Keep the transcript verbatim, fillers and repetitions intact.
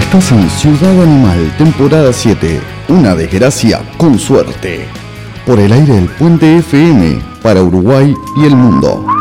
Estás en Ciudad Animal, temporada siete. Una desgracia con suerte. Por el aire del Puente F M, para Uruguay y el mundo.